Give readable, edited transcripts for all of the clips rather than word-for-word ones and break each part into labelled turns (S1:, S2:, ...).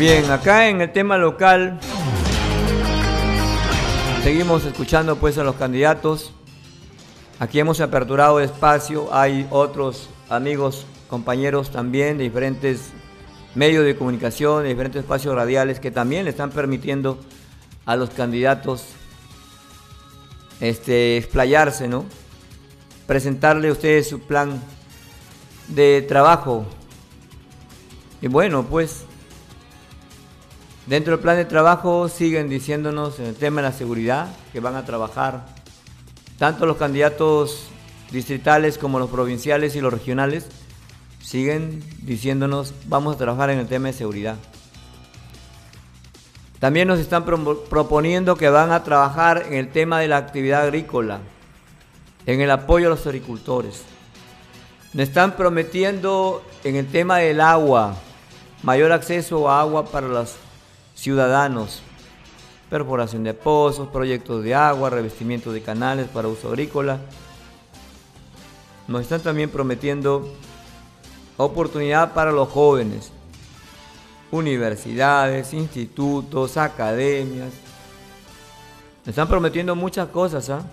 S1: Bien, acá en el tema local seguimos escuchando pues a los candidatos. Aquí hemos aperturado espacio, hay otros amigos, compañeros también de diferentes medios de comunicación, de diferentes espacios radiales que también le están permitiendo a los candidatos explayarse, ¿no? Presentarle a ustedes su plan de trabajo. Y bueno, pues dentro del plan de trabajo siguen diciéndonos en el tema de la seguridad que van a trabajar tanto los candidatos distritales como los provinciales y los regionales. Siguen diciéndonos vamos a trabajar en el tema de seguridad. También nos están proponiendo que van a trabajar en el tema de la actividad agrícola, en el apoyo a los agricultores. Nos están prometiendo en el tema del agua, mayor acceso a agua para los ciudadanos, perforación de pozos, proyectos de agua, revestimiento de canales para uso agrícola. Nos están también prometiendo oportunidad para los jóvenes, universidades, institutos, academias. Nos están prometiendo muchas cosas, ¿ah?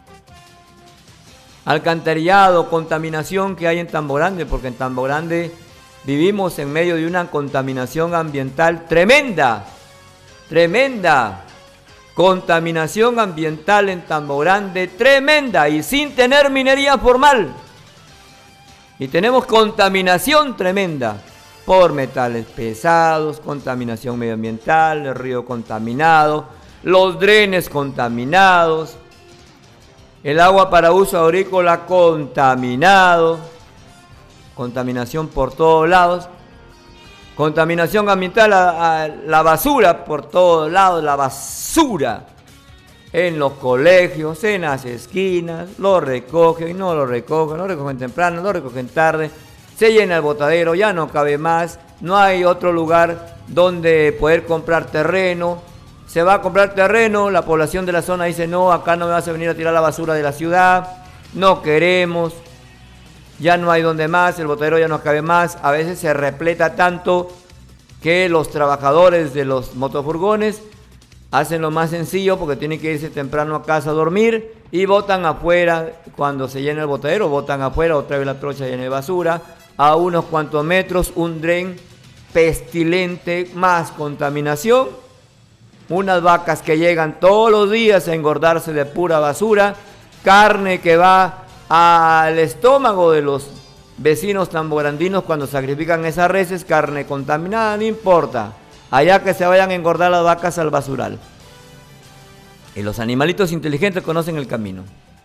S1: Alcantarillado, contaminación que hay en Tambo Grande, porque en Tambo Grande vivimos en medio de una contaminación ambiental tremenda, tremenda. Contaminación ambiental en Tambo Grande tremenda y sin tener minería formal. Y tenemos contaminación tremenda por metales pesados, contaminación medioambiental, el río contaminado, los drenes contaminados, el agua para uso agrícola contaminado, contaminación por todos lados, contaminación ambiental, la basura por todos lados, la basura en los colegios, en las esquinas, lo recogen, no lo recogen temprano, lo recogen tarde, se llena el botadero, ya no cabe más, no hay otro lugar donde poder comprar terreno. Se va a comprar terreno, la población de la zona dice no, acá no me vas a venir a tirar la basura de la ciudad, no queremos, ya no hay donde más, el botadero ya no cabe más, a veces se repleta tanto que los trabajadores de los motofurgones hacen lo más sencillo porque tienen que irse temprano a casa a dormir y botan afuera, cuando se llena el botadero, botan afuera, otra vez la trocha llena de basura, a unos cuantos metros, un dren pestilente, más contaminación, unas vacas que llegan todos los días a engordarse de pura basura, carne que va al estómago de los vecinos tambograndinos cuando sacrifican esas reses, carne contaminada, no importa, allá que se vayan a engordar las vacas al basural. Y los animalitos inteligentes conocen el camino.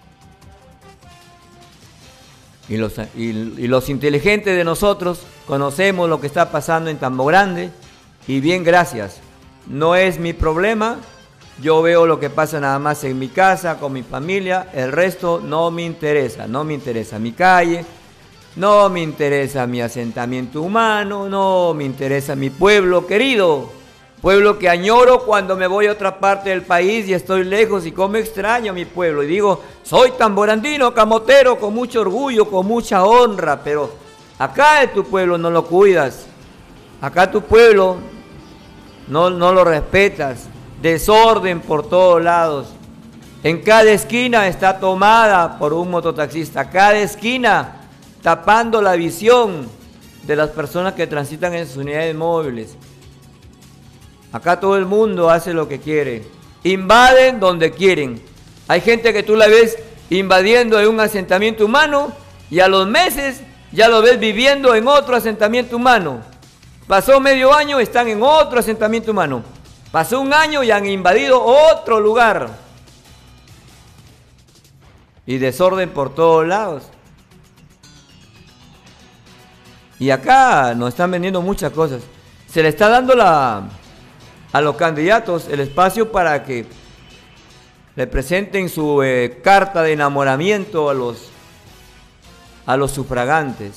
S1: Y los inteligentes de nosotros conocemos lo que está pasando en Tambo Grande. Y bien, gracias. No es mi problema. Yo veo lo que pasa nada más en mi casa, con mi familia. El resto no me interesa. No me interesa mi calle. No me interesa mi asentamiento humano. No me interesa mi pueblo querido. Pueblo que añoro cuando me voy a otra parte del país y estoy lejos y cómo extraño a mi pueblo. Y digo, soy tamborandino, camotero, con mucho orgullo, con mucha honra, pero acá en tu pueblo no lo cuidas. Acá tu pueblo no lo respetas. Desorden por todos lados. En cada esquina está tomada por un mototaxista. Cada esquina tapando la visión de las personas que transitan en sus unidades móviles. Acá todo el mundo hace lo que quiere. Invaden donde quieren. Hay gente que tú la ves invadiendo en un asentamiento humano y a los meses ya lo ves viviendo en otro asentamiento humano. Pasó medio año, están en otro asentamiento humano. Pasó un año y han invadido otro lugar. Y desorden por todos lados. Y acá nos están vendiendo muchas cosas. Se le está dando a los candidatos el espacio para que le presenten su carta de enamoramiento a los sufragantes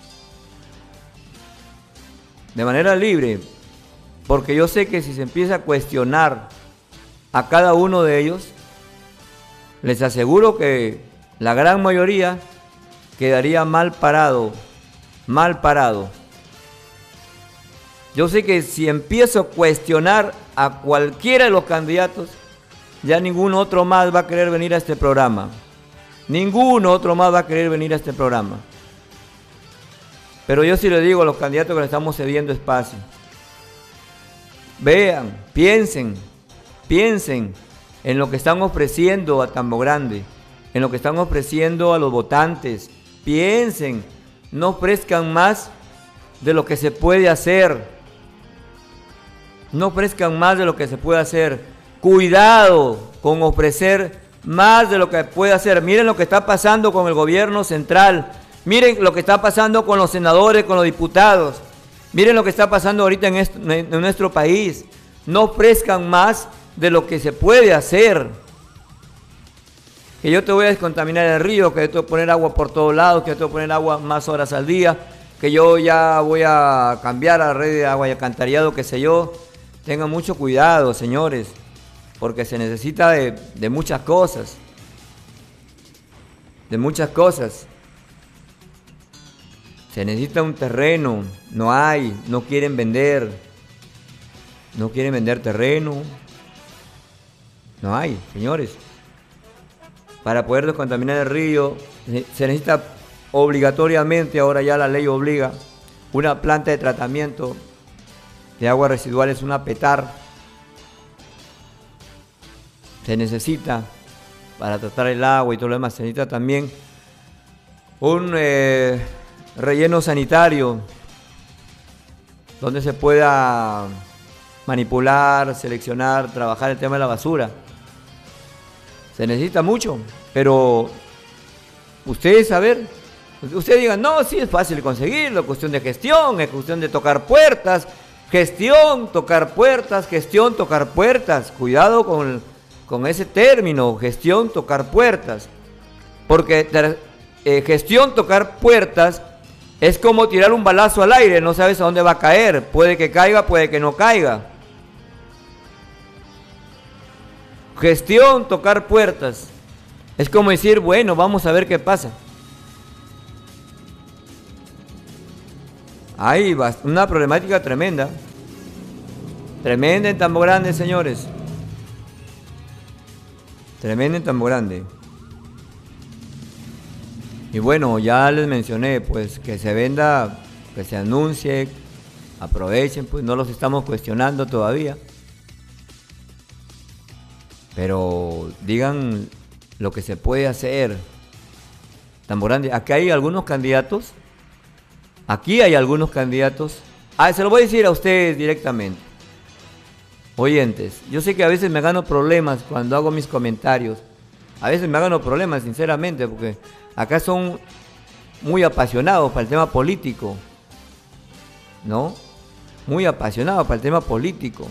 S1: de manera libre, porque yo sé que si se empieza a cuestionar a cada uno de ellos, les aseguro que la gran mayoría quedaría mal parado. Yo sé que si empiezo a cuestionar a cualquiera de los candidatos, ya ningún otro más va a querer venir a este programa. Ningún otro más va a querer venir a este programa. Pero yo sí le digo a los candidatos que le estamos cediendo espacio. Vean, piensen en lo que están ofreciendo a Tambo Grande, en lo que están ofreciendo a los votantes. Piensen, no ofrezcan más de lo que se puede hacer. No ofrezcan más de lo que se puede hacer. Cuidado con ofrecer más de lo que puede hacer. Miren lo que está pasando con el gobierno central. Miren lo que está pasando con los senadores, con los diputados. Miren lo que está pasando ahorita en nuestro país. No ofrezcan más de lo que se puede hacer. Que yo te voy a descontaminar el río, que yo te voy a poner agua por todos lados, que yo te voy a poner agua más horas al día, que yo ya voy a cambiar a la red de agua y alcantarillado, qué sé yo. Tengan mucho cuidado, señores, porque se necesita de muchas cosas. De muchas cosas. Se necesita un terreno, no hay, no quieren vender. No quieren vender terreno. No hay, señores. Para poder descontaminar el río, se necesita obligatoriamente, ahora ya la ley obliga, una planta de tratamiento de aguas residuales, una PETAR. Se necesita para tratar el agua y todo lo demás. Se necesita también un relleno sanitario donde se pueda manipular, seleccionar, trabajar el tema de la basura. Se necesita mucho, pero ustedes saber, ustedes digan, no, sí es fácil conseguirlo, es cuestión de gestión, es cuestión de tocar puertas, gestión, tocar puertas, gestión, tocar puertas. Cuidado con ese término, gestión, tocar puertas, porque gestión, tocar puertas es como tirar un balazo al aire, no sabes a dónde va a caer, puede que caiga, puede que no caiga. Gestión, tocar puertas, es como decir, bueno, vamos a ver qué pasa. Hay una problemática tremenda. Tremenda en Tambo Grande, señores. Tremenda en Tambo Grande. Y bueno, ya les mencioné, pues, que se venda, que se anuncie, aprovechen, pues no los estamos cuestionando todavía. Pero digan lo que se puede hacer. Tambo Grande, aquí hay algunos candidatos. Aquí hay algunos candidatos. Se lo voy a decir a ustedes directamente. Oyentes, yo sé que a veces me gano problemas cuando hago mis comentarios. A veces me gano problemas, sinceramente, porque acá son muy apasionados para el tema político. ¿No? Muy apasionados para el tema político.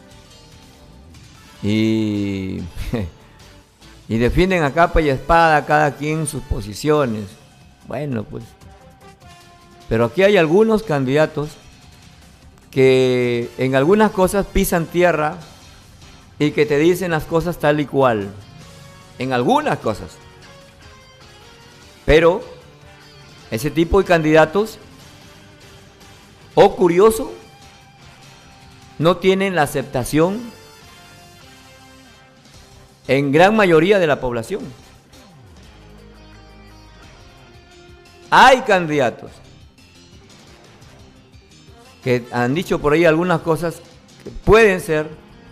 S1: Y defienden a capa y espada cada quien sus posiciones. Bueno, pues. Pero aquí hay algunos candidatos que en algunas cosas pisan tierra y que te dicen las cosas tal y cual. En algunas cosas. Pero ese tipo de candidatos, o curioso, no tienen la aceptación en gran mayoría de la población. Hay candidatos que han dicho por ahí algunas cosas que pueden ser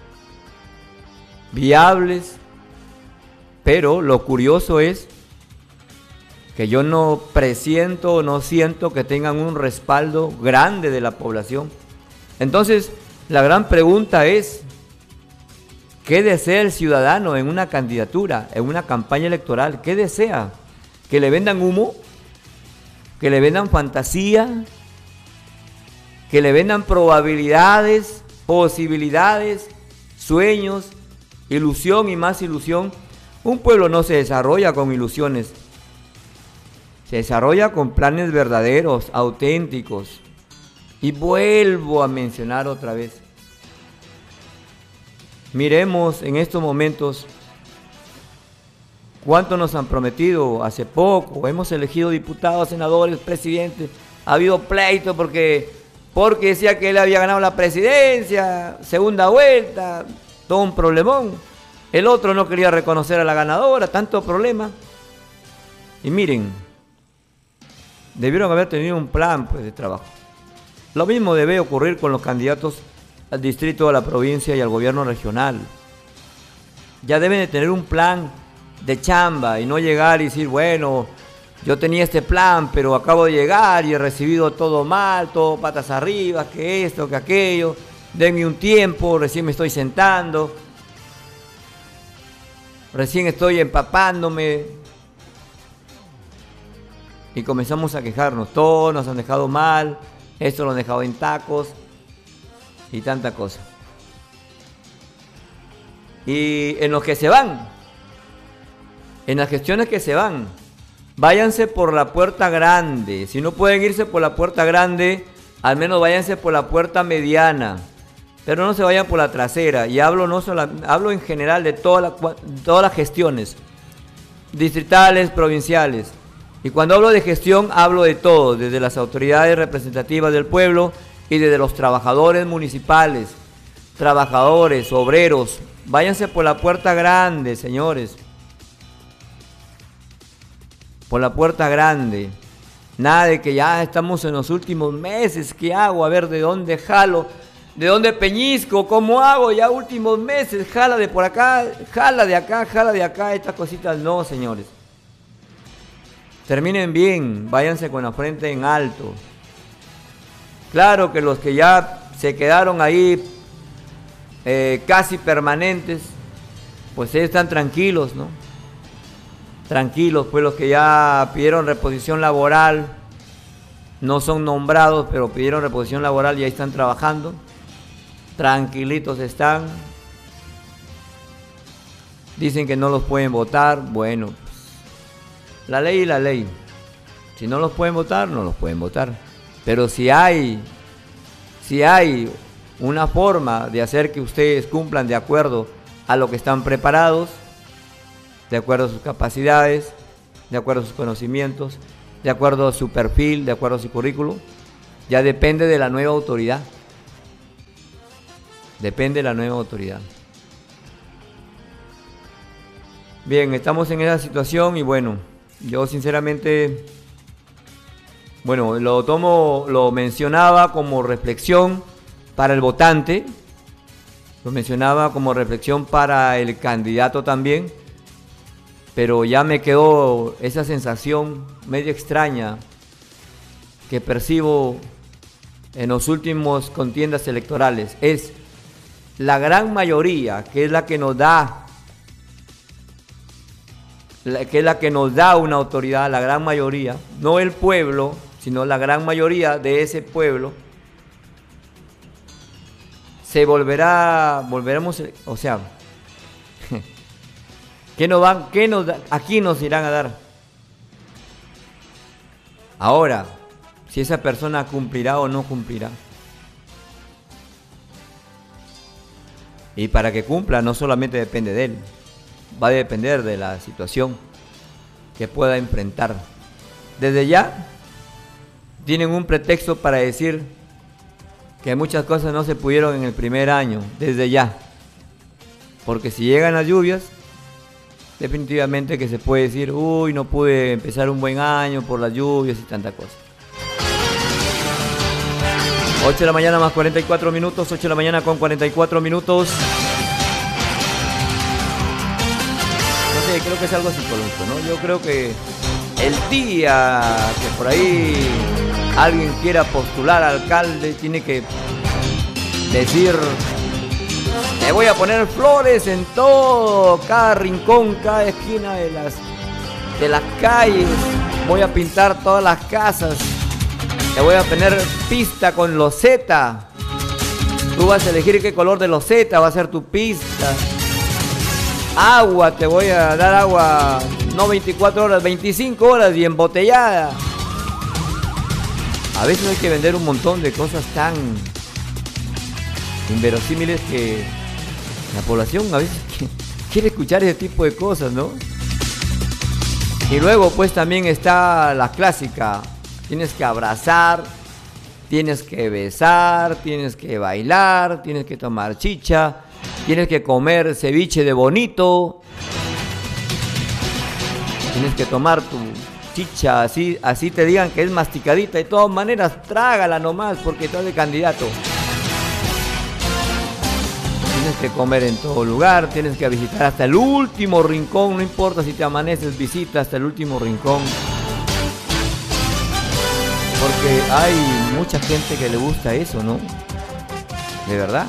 S1: viables, pero lo curioso es que yo no presiento, no siento que tengan un respaldo grande de la población. Entonces, la gran pregunta es, ¿qué desea el ciudadano en una candidatura, en una campaña electoral? ¿Qué desea? ¿Que le vendan humo? ¿Que le vendan fantasía? ¿Que le vendan probabilidades, posibilidades, sueños, ilusión y más ilusión? Un pueblo no se desarrolla con ilusiones. Se desarrolla con planes verdaderos, auténticos. Y vuelvo a mencionar otra vez. Miremos en estos momentos cuánto nos han prometido. Hace poco hemos elegido diputados, senadores, presidentes. Ha habido pleito porque porque decía que él había ganado la presidencia, segunda vuelta, todo un problemón. El otro no quería reconocer a la ganadora, tanto problema. Y miren, debieron haber tenido un plan pues, de trabajo. Lo mismo debe ocurrir con los candidatos al distrito, a la provincia y al gobierno regional. Ya deben de tener un plan de chamba y no llegar y decir, bueno, yo tenía este plan, pero acabo de llegar y he recibido todo mal, todo patas arriba, que esto, que aquello, denme un tiempo, recién me estoy sentando, recién estoy empapándome. Y comenzamos a quejarnos, todos nos han dejado mal, esto lo han dejado en tacos y tanta cosa. Y en los que se van, en las gestiones que se van, váyanse por la puerta grande. Si no pueden irse por la puerta grande, al menos váyanse por la puerta mediana. Pero no se vayan por la trasera. Y hablo, hablo en general de todas las gestiones, distritales, provinciales. Y cuando hablo de gestión, hablo de todo, desde las autoridades representativas del pueblo y desde los trabajadores municipales, trabajadores, obreros. Váyanse por la puerta grande, señores. Por la puerta grande. Nada de que ya estamos en los últimos meses. ¿Qué hago? A ver, ¿de dónde jalo? ¿De dónde peñisco? ¿Cómo hago? Ya últimos meses. Jala de por acá, jala de acá, jala de acá. Estas cositas no, señores. Terminen bien. Váyanse con la frente en alto. Claro que los que ya se quedaron ahí casi permanentes, pues ellos están tranquilos, ¿no? Tranquilos, pues los que ya pidieron reposición laboral, no son nombrados, pero pidieron reposición laboral y ahí están trabajando. Tranquilitos están. Dicen que no los pueden votar. Bueno, pues, la ley y la ley. Si no los pueden votar, no los pueden votar. Pero si hay una forma de hacer que ustedes cumplan de acuerdo a lo que están preparados, de acuerdo a sus capacidades, de acuerdo a sus conocimientos, de acuerdo a su perfil, de acuerdo a su currículum, ya depende de la nueva autoridad. Depende de la nueva autoridad. Bien, estamos en esa situación y bueno, yo sinceramente, bueno, lo mencionaba como reflexión para el votante, lo mencionaba como reflexión para el candidato también, pero ya me quedó esa sensación medio extraña que percibo en los últimos contiendas electorales. Es la gran mayoría, que es la que nos da, una autoridad, la gran mayoría, no el pueblo, sino la gran mayoría de ese pueblo, volveremos, o sea, aquí nos irán a dar. Ahora, si esa persona cumplirá o no cumplirá. Y para que cumpla no solamente depende de él, va a depender de la situación que pueda enfrentar. Desde ya tienen un pretexto para decir que muchas cosas no se pudieron en el primer año, desde ya. Porque si llegan las lluvias, definitivamente que se puede decir, uy, no pude empezar un buen año por las lluvias y tanta cosa. 8 de la mañana más 44 minutos, 8 de la mañana con 44 minutos. No sé, creo que es algo psicológico, ¿no? Yo creo que el día que por ahí alguien quiera postular a alcalde, tiene que decir, me voy a poner flores en todo, cada rincón, cada esquina de las calles, voy a pintar todas las casas, te voy a poner pista con loseta, tú vas a elegir qué color de loseta va a ser tu pista, agua, te voy a dar agua, no 24 horas, 25 horas y embotellada. A veces hay que vender un montón de cosas tan inverosímiles que la población a veces quiere escuchar ese tipo de cosas, ¿no? Y luego pues también está la clásica, tienes que abrazar Tienes que besar, tienes que bailar, tienes que tomar chicha, tienes que comer ceviche de bonito, tienes que tomar tu chicha, así te digan que es masticadita. De todas maneras, trágala nomás porque estás de candidato. Tienes que comer en todo lugar, tienes que visitar hasta el último rincón, no importa si te amaneces, visita hasta el último rincón. Porque hay mucha gente que le gusta eso, ¿no? De verdad.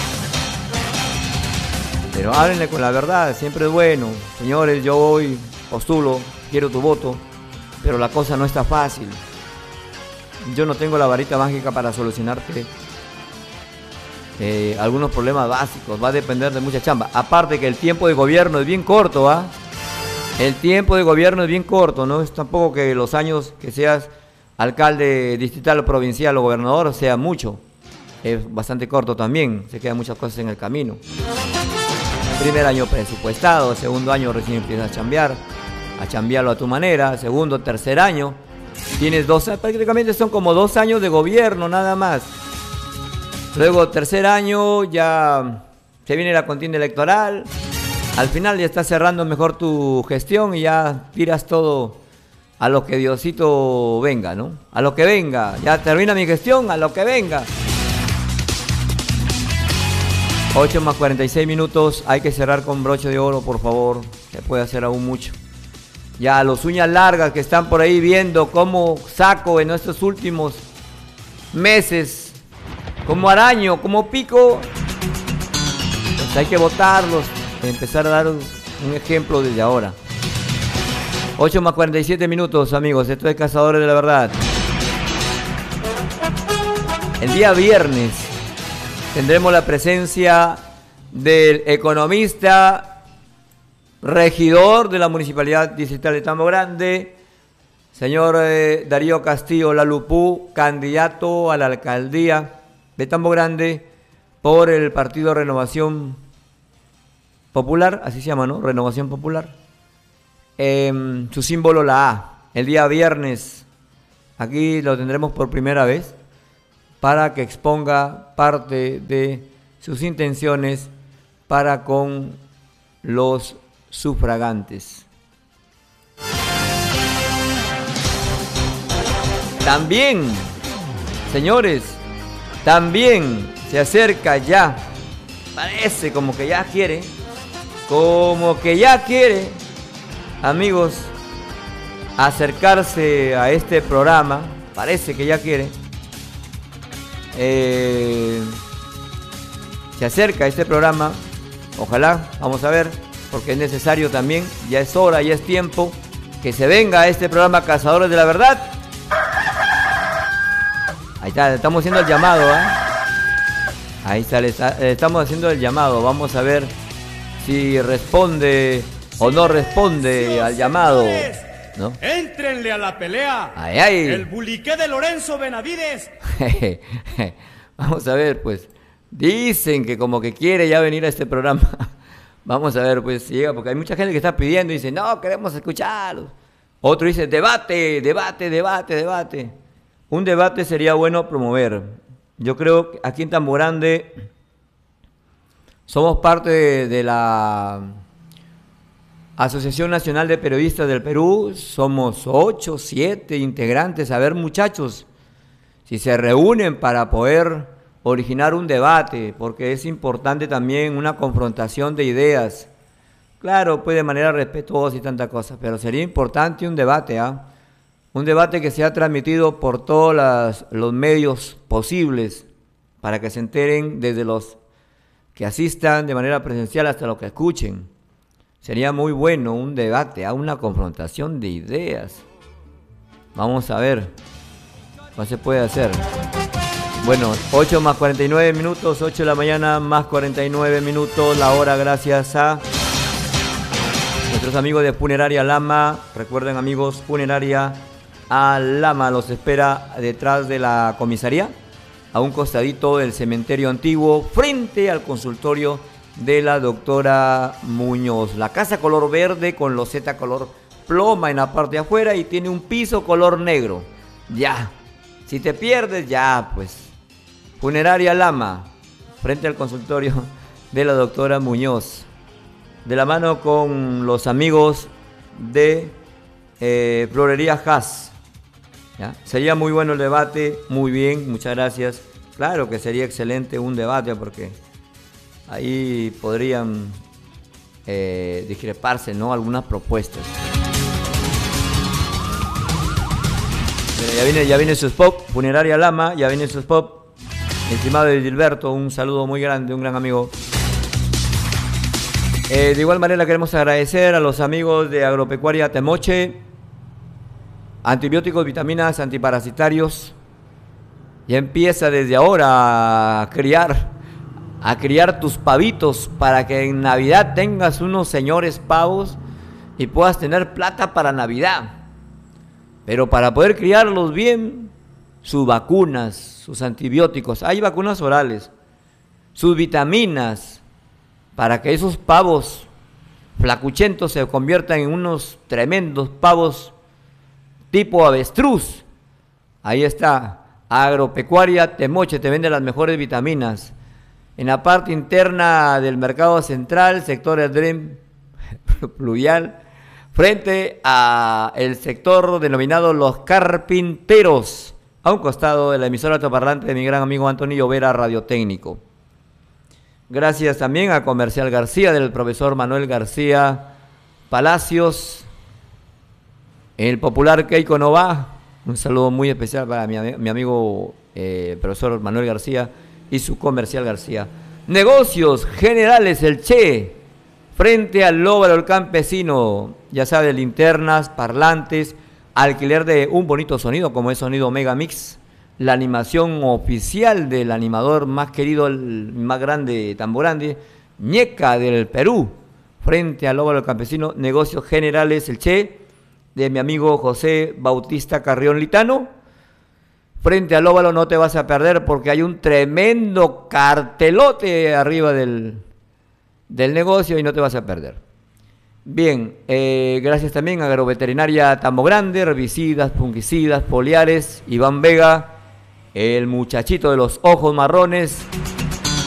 S1: Pero háblenle con la verdad, siempre es bueno. Señores, yo hoy postulo, quiero tu voto, pero la cosa no está fácil. Yo no tengo la varita mágica para solucionarte algunos problemas básicos. Va a depender de mucha chamba. Aparte que el tiempo de gobierno es bien corto, ¿ah? El tiempo de gobierno es bien corto, no es tampoco que los años que seas alcalde distrital o provincial o gobernador sea mucho. Es bastante corto también, se quedan muchas cosas en el camino. Primer año presupuestado, segundo año recién empiezas a chambearlo a tu manera, segundo, tercer año, tienes prácticamente son como 2 años de gobierno nada más. Luego tercer año ya se viene la contienda electoral, al final ya estás cerrando mejor tu gestión y ya tiras todo a lo que Diosito venga, ¿no? A lo que venga, ya termina mi gestión, a lo que venga. 8 más 46 minutos, hay que cerrar con broche de oro, por favor, se puede hacer aún mucho. Ya los uñas largas que están por ahí viendo cómo saco en estos últimos meses, como araño, como pico, pues hay que botarlos, empezar a dar un ejemplo desde ahora. 8 más 47 minutos, amigos, esto es Cazadores de la Verdad. El día viernes tendremos la presencia del economista, regidor de la Municipalidad Distrital de Tambo Grande, señor Darío Castillo Lalupú, candidato a la alcaldía de Tambo Grande por el partido Renovación Popular, así se llama, ¿no? Renovación Popular. Su símbolo la A. El día viernes aquí lo tendremos por primera vez para que exponga parte de sus intenciones para con los sufragantes. También, señores, también se acerca ya, parece como que ya quiere, amigos, acercarse a este programa, parece que ya quiere. Se acerca a este programa, ojalá, vamos a ver, porque es necesario también, ya es hora, ya es tiempo que se venga a este programa Cazadores de la Verdad. Ahí está, le estamos haciendo el llamado, ¿eh? Ahí está, le estamos haciendo el llamado, vamos a ver si responde o no responde al llamado, ¿no?
S2: Éntrenle a la pelea.
S1: Ay, ay.
S2: El buliqué de Lorenzo Benavides.
S1: Vamos a ver, pues. Dicen que como que quiere ya venir a este programa. Vamos a ver, pues, si llega, porque hay mucha gente que está pidiendo y dice, no, queremos escucharlo. Otro dice, debate. Un debate sería bueno promover. Yo creo que aquí en Tambo Grande somos parte de la Asociación Nacional de Periodistas del Perú, somos 8, 7 integrantes. A ver, muchachos, si se reúnen para poder originar un debate, porque es importante también una confrontación de ideas. Claro, pues de manera respetuosa y tanta cosa, pero sería importante un debate, ¿ah? Un debate que sea transmitido por todos los medios posibles, para que se enteren desde los que asistan de manera presencial hasta los que escuchen. Sería muy bueno un debate, una confrontación de ideas. Vamos a ver qué se puede hacer. Bueno, 8 más 49 minutos, 8 de la mañana más 49 minutos, la hora, gracias a nuestros amigos de Funeraria Lama. Recuerden, amigos, Funeraria Lama los espera detrás de la comisaría, a un costadito del cementerio antiguo, frente al consultorio de la doctora Muñoz. La casa color verde con loseta color ploma en la parte de afuera y tiene un piso color negro. Ya, Si te pierdes, ya pues. Funeraria Lama, frente al consultorio de la doctora Muñoz. De la mano con los amigos de Florería Haas. ¿Ya? Sería muy bueno el debate, muy bien, muchas gracias. Claro que sería excelente un debate porque ahí podrían discreparse, ¿no? Algunas propuestas. Ya viene su spot, Funeraria Lama, ya viene su spot. Estimado Edilberto, un saludo muy grande, un gran amigo. De igual manera queremos agradecer a los amigos de Agropecuaria Temoche, antibióticos, vitaminas, antiparasitarios. Ya empieza desde ahora a criar tus pavitos para que en Navidad tengas unos señores pavos y puedas tener plata para Navidad. Pero para poder criarlos bien, sus vacunas, sus antibióticos, hay vacunas orales, sus vitaminas, para que esos pavos flacuchentos se conviertan en unos tremendos pavos tipo avestruz. Ahí está, Agropecuaria Temoche, te vende las mejores vitaminas. En la parte interna del mercado central, sector Dream pluvial, frente a el sector denominado Los Carpinteros, a un costado de la emisora altoparlante de mi gran amigo Antonio Vera, radiotécnico. Gracias también a Comercial García, del profesor Manuel García Palacios, el popular Keiko Nova. Un saludo muy especial para mi amigo profesor Manuel García y su Comercial García. Negocios Generales El Che, frente al Óvalo El Campesino, ya sabe, linternas, parlantes, alquiler de un bonito sonido como es Sonido Megamix, la animación oficial del animador más querido, el más grande, Tamborandi, Ñeca del Perú, frente al Óvalo El Campesino. Negocios Generales El Che, de mi amigo José Bautista Carrión Litano. Frente al óvalo no te vas a perder porque hay un tremendo cartelote arriba del negocio y no te vas a perder. Bien, gracias también a Agroveterinaria Tambo Grande, herbicidas, fungicidas, foliares, Iván Vega, el muchachito de los ojos marrones,